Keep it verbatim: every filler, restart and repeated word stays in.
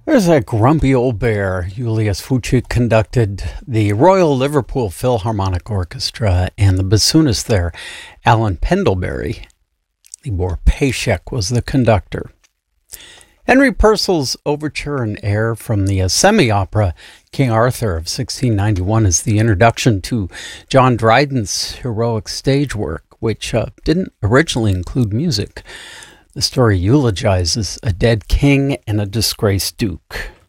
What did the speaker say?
There's that grumpy old bear. Julius Fuchs conducted the Royal Liverpool Philharmonic Orchestra, and the bassoonist there, Alan Pendlebury. Libor Paschek was the conductor. Henry Purcell's overture and air from the uh, semi-opera King Arthur of sixteen ninety-one is the introduction to John Dryden's heroic stage work, which uh, didn't originally include music. The story eulogizes a dead king and a disgraced duke.